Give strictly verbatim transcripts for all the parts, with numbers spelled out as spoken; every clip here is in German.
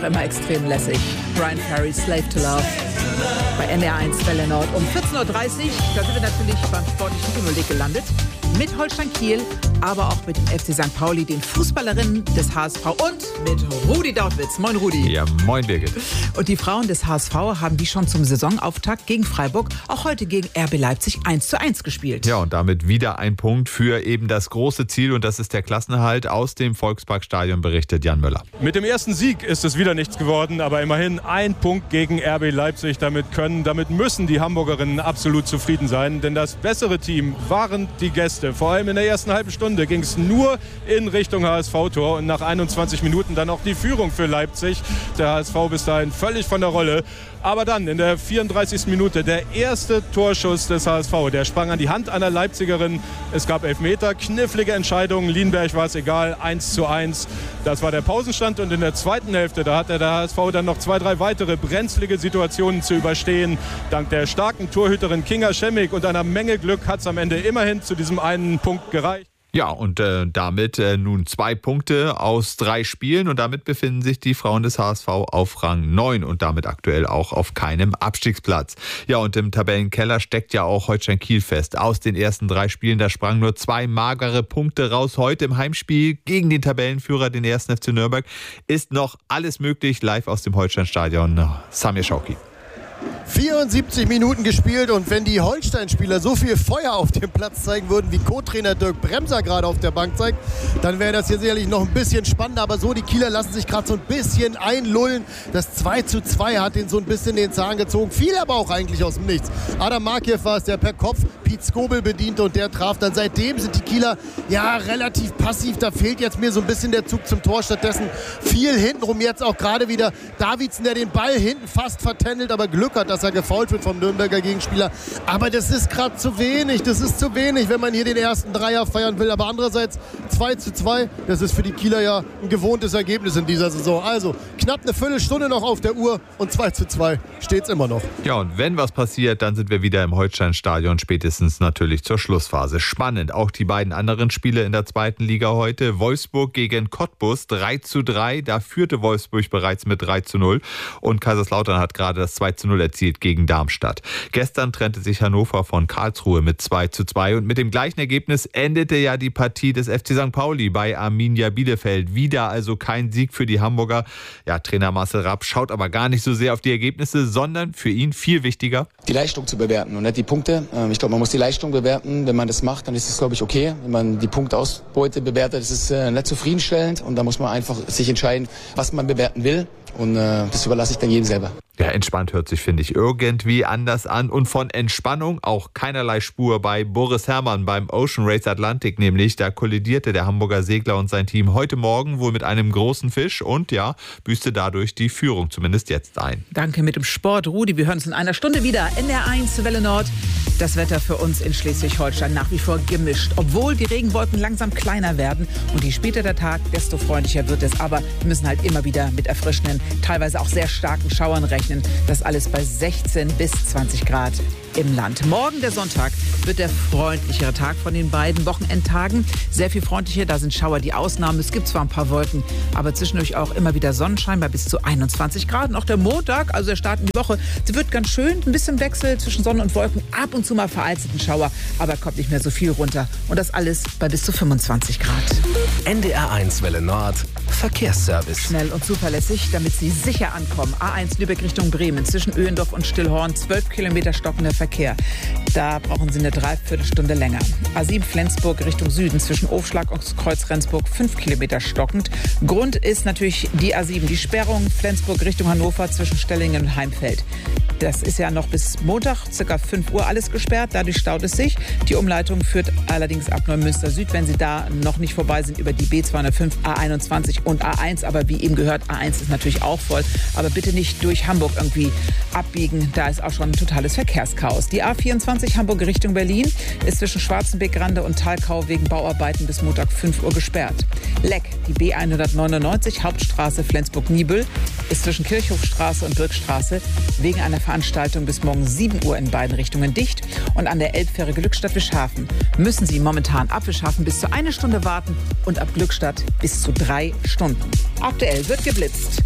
einfach immer extrem lässig. Brian Ferry, Slave to Love. Bei N D R eins Welle Nord um vierzehn Uhr dreißig. Da sind wir natürlich beim sportlichen Überblick gelandet. Mit Holstein Kiel, aber auch mit dem F C Sankt Pauli, den Fußballerinnen des H S V und mit Rudi Dautwitz. Moin Rudi. Ja, moin Birgit. Und die Frauen des H S V haben die schon zum Saisonauftakt gegen Freiburg auch heute gegen R B Leipzig eins zu eins gespielt. Ja, und damit wieder ein Punkt für eben das große Ziel, und das ist der Klassenerhalt. Aus dem Volksparkstadion berichtet Jan Müller. Mit dem ersten Sieg ist es wieder nichts geworden, aber immerhin ein Punkt gegen R B Leipzig. Damit können, damit müssen die Hamburgerinnen absolut zufrieden sein, denn das bessere Team waren die Gäste. Vor allem in der ersten halben Stunde ging es nur in Richtung H S V-Tor und nach einundzwanzig Minuten dann auch die Führung für Leipzig. Der H S V bis dahin völlig von der Rolle. Aber dann in der vierunddreißigsten Minute der erste Torschuss des H S V. Der sprang an die Hand einer Leipzigerin. Es gab Elfmeter, knifflige Entscheidungen. Lienberg war es egal, eins zu eins. Das war der Pausenstand, und in der zweiten Hälfte, da hatte der H S V dann noch zwei, drei weitere brenzlige Situationen zu überstehen. Dank der starken Torhüterin Kinga Schemmig und einer Menge Glück hat es am Ende immerhin zu diesem einen Punkt gereicht. Ja, und äh, damit äh, nun zwei Punkte aus drei Spielen, und damit befinden sich die Frauen des H S V auf Rang neun und damit aktuell auch auf keinem Abstiegsplatz. Ja, und im Tabellenkeller steckt ja auch Holstein Kiel fest. Aus den ersten drei Spielen, da sprangen nur zwei magere Punkte raus. Heute im Heimspiel gegen den Tabellenführer, den ersten F C Nürnberg, ist noch alles möglich. Live aus dem Holsteinstadion, Samir Schauki. vierundsiebzig Minuten gespielt, und wenn die Holstein-Spieler so viel Feuer auf dem Platz zeigen würden, wie Co-Trainer Dirk Bremser gerade auf der Bank zeigt, dann wäre das hier sicherlich noch ein bisschen spannender. Aber so, die Kieler lassen sich gerade so ein bisschen einlullen. Das zwei zu zwei hat ihn so ein bisschen den Zahn gezogen. Viel aber auch eigentlich aus dem Nichts. Adam Markiew war es, der per Kopf Piet Skobel bediente, und der traf dann. Seitdem sind die Kieler ja relativ passiv. Da fehlt jetzt mir so ein bisschen der Zug zum Tor. Stattdessen viel hintenrum, jetzt auch gerade wieder Davidsen, der den Ball hinten fast vertändelt, aber Glück hat, dass er gefoult wird vom Nürnberger Gegenspieler. Aber das ist gerade zu wenig. Das ist zu wenig, wenn man hier den ersten Dreier feiern will. Aber andererseits zwei zu zwei, das ist für die Kieler ja ein gewohntes Ergebnis in dieser Saison. Also knapp eine Viertelstunde noch auf der Uhr, und zwei zu zwei steht es immer noch. Ja, und wenn was passiert, dann sind wir wieder im Holsteinstadion, spätestens natürlich zur Schlussphase. Spannend, auch die beiden anderen Spiele in der zweiten Liga heute. Wolfsburg gegen Cottbus, drei zu drei. Da führte Wolfsburg bereits mit drei zu null. Und Kaiserslautern hat gerade das zwei zu null erzielt gegen Darmstadt. Gestern trennte sich Hannover von Karlsruhe mit zwei zu zwei, und mit dem gleichen Ergebnis endete ja die Partie des F C Sankt Pauli bei Arminia Bielefeld. Wieder also kein Sieg für die Hamburger. Ja, Trainer Marcel Rapp schaut aber gar nicht so sehr auf die Ergebnisse, sondern für ihn viel wichtiger, die Leistung zu bewerten und nicht die Punkte. Ich glaube, man muss die Leistung bewerten. Wenn man das macht, dann ist es, glaube ich, okay. Wenn man die Punktausbeute bewertet, das ist nicht zufriedenstellend, und da muss man einfach sich entscheiden, was man bewerten will, und das überlasse ich dann jedem selber. Ja, entspannt hört sich, finde ich, irgendwie anders an. Und von Entspannung auch keinerlei Spur bei Boris Herrmann beim Ocean Race Atlantic nämlich. Da kollidierte der Hamburger Segler und sein Team heute Morgen wohl mit einem großen Fisch und ja, büßte dadurch die Führung zumindest jetzt ein. Danke mit dem Sport, Rudi. Wir hören uns in einer Stunde wieder. N D R eins Welle Nord. Das Wetter für uns in Schleswig-Holstein nach wie vor gemischt. Obwohl die Regenwolken langsam kleiner werden und je später der Tag, desto freundlicher wird es. Aber wir müssen halt immer wieder mit erfrischenden, teilweise auch sehr starken Schauern rechnen. Das alles bei sechzehn bis zwanzig Grad im Land. Morgen, der Sonntag, wird der freundlichere Tag von den beiden Wochenendtagen. Sehr viel freundlicher, da sind Schauer die Ausnahme. Es gibt zwar ein paar Wolken, aber zwischendurch auch immer wieder Sonnenschein bei bis zu einundzwanzig Grad. Und auch der Montag, also der Start in die Woche, sie wird ganz schön. Ein bisschen Wechsel zwischen Sonne und Wolken, ab und zu mal vereinzelten Schauer, aber kommt nicht mehr so viel runter. Und das alles bei bis zu fünfundzwanzig Grad. N D R eins Welle Nord, Verkehrsservice. Schnell und zuverlässig, damit Sie sicher ankommen. A eins Lübeck Richtung Bremen, zwischen Öhendorf und Stillhorn, zwölf Kilometer stockender Verkehr. Da brauchen Sie eine Dreiviertelstunde länger. A sieben Flensburg Richtung Süden, zwischen Ofschlag und Kreuz Rendsburg, fünf Kilometer stockend. Grund ist natürlich die A sieben, die Sperrung Flensburg Richtung Hannover zwischen Stellingen und Heimfeld. Das ist ja noch bis Montag, circa fünf Uhr, alles gesperrt. Dadurch staut es sich. Die Umleitung führt allerdings ab Neumünster Süd, wenn Sie da noch nicht vorbei sind, über die B zweihundertfünf, A einundzwanzig und A eins. Aber wie eben gehört, A eins ist natürlich auch voll. Aber bitte nicht durch Hamburg irgendwie abbiegen. Da ist auch schon ein totales Verkehrschaos. Die A vierundzwanzig Hamburg Richtung Berlin ist zwischen Schwarzenbeck-Rande und Thalkau wegen Bauarbeiten bis Montag fünf Uhr gesperrt. Leck, die B hundertneunundneunzig Hauptstraße Flensburg-Niebüll, ist zwischen Kirchhofstraße und Birkstraße wegen einer Veranstaltung bis morgen sieben Uhr in beiden Richtungen dicht. Und an der Elbfähre Glückstadt-Wischhafen müssen Sie momentan ab Wischhafen bis zu eine Stunde warten und ab Glückstadt bis zu drei Stunden. Aktuell wird geblitzt.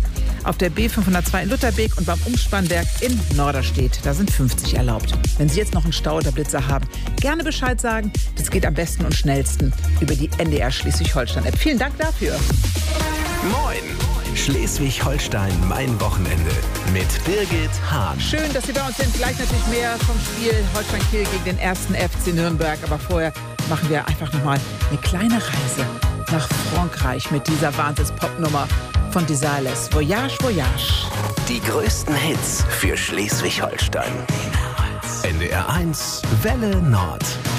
Auf der B fünfhundertzwei in Lutherbeek und beim Umspannwerk in Norderstedt. Da sind fünfzig erlaubt. Wenn Sie jetzt noch einen Stau oder Blitzer haben, gerne Bescheid sagen. Das geht am besten und schnellsten über die N D R Schleswig-Holstein-App. Vielen Dank dafür. Moin! Schleswig-Holstein, mein Wochenende mit Birgit Hahn. Schön, dass Sie bei uns sind. Gleich natürlich mehr vom Spiel Holstein Kiel gegen den ersten F C Nürnberg. Aber vorher machen wir einfach nochmal eine kleine Reise nach Frankreich mit dieser Wahnsinns-Pop-Nummer von Desireless. Voyage, Voyage. Die größten Hits für Schleswig-Holstein. N D R eins, Welle Nord.